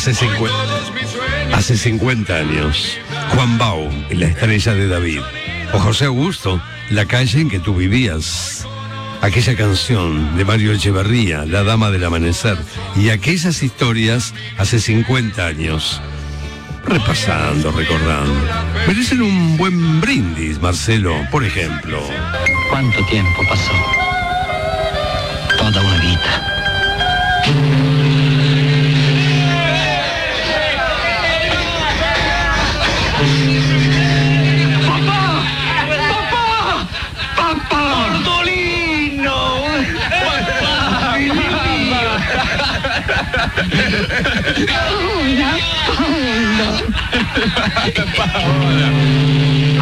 Hace 50 años, Juan Bau, la estrella de David, o José Augusto, la calle en que tú vivías. Aquella canción de Mario Echeverría, La Dama del Amanecer, y aquellas historias hace 50 años. Repasando, recordando. Merecen un buen brindis, Marcelo, por ejemplo. ¿Cuánto tiempo pasó? Toda una vida. Paola.